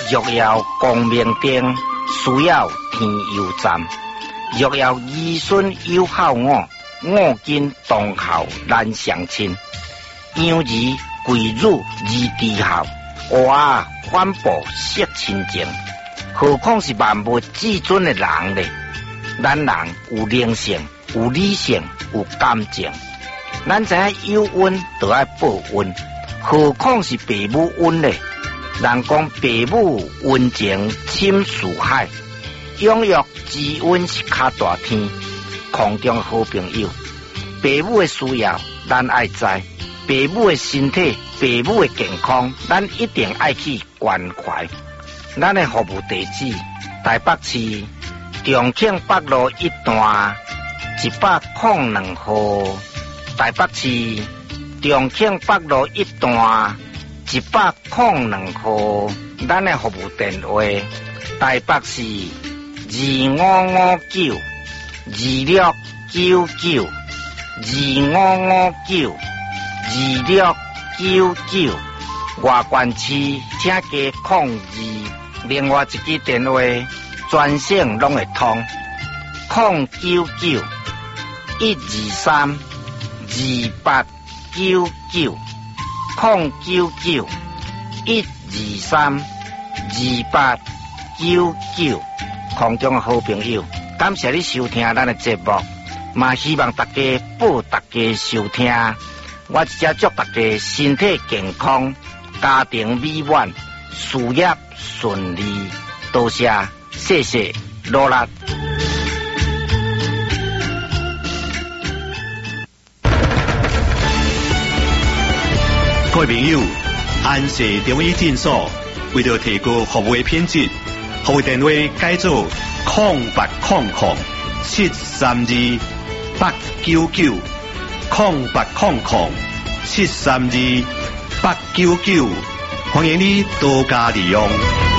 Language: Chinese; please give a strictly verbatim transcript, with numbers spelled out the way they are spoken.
若要光明灯，需要天油站；若要儿孙友好我，我今同校难相亲。养儿贵辱而低效，娃反哺惜亲情。何况是万物至尊的人呢？咱人有灵性，有理性，有感情。咱知影有恩就要报恩，何况是父母恩呢？人讲父母恩情深似海，养育之恩是较大天。空中好朋友，父母的需要咱爱知，父母的身体、父母的健康，咱一定爱去关怀。咱的服务地址：台北市重庆北路一段一百零两号。台北市重庆北路一段一百零两号。咱的服务电话：台北市二五五九二六九九二五五九二六九九。外县市请加控二。另外一支电话专线拢会通，零九九一二三二八九九，零九九一二三二八九九。空中好朋友，感谢你收听咱的节目，嘛希望大家报大家收听。我只祝大家身体健康，家庭美满，事业顺利。多谢，谢谢，努力。 各位朋友，安氏中医诊所为了提高服务的品质，服务电话改做空八空空七三二八九九，空八空空七三二八九九，欢迎你多加利用。